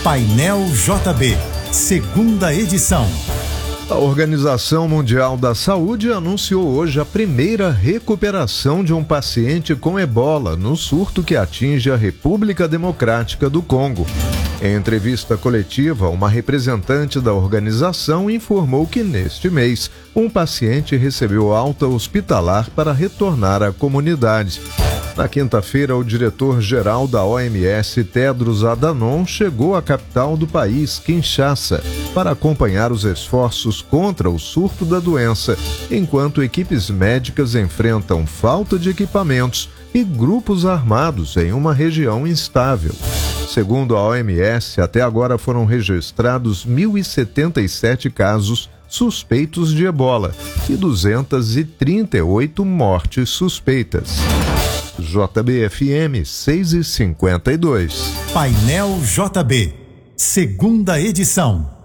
Painel JB, segunda edição. A Organização Mundial da Saúde anunciou hoje a primeira recuperação de um paciente com ebola no surto que atinge a República Democrática do Congo. Em entrevista coletiva, uma representante da organização informou que neste mês, um paciente recebeu alta hospitalar para retornar à comunidade. Na quinta-feira, o diretor-geral da OMS, Tedros Adhanom, chegou à capital do país, Kinshasa, para acompanhar os esforços contra o surto da doença, enquanto equipes médicas enfrentam falta de equipamentos e grupos armados em uma região instável. Segundo a OMS, até agora foram registrados 1.077 casos suspeitos de ebola e 238 mortes suspeitas. JBFM 6h52. Painel JB, segunda edição.